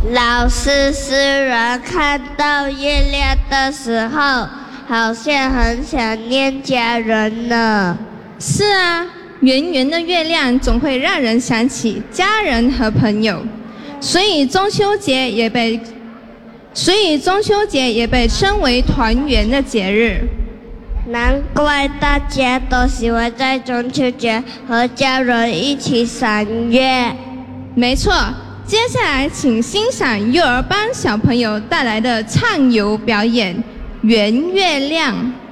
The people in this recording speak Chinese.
老师，诗人看到月亮的时候，好像很想念家人呢。 是啊，圆圆的月亮总会让人想起家人和朋友，所以中秋节也被称为团圆的节日。 难怪大家都喜欢在中秋节和家人一起赏月。 没错，接下来请欣赏幼儿班小朋友带来的唱游表演《圆月亮》。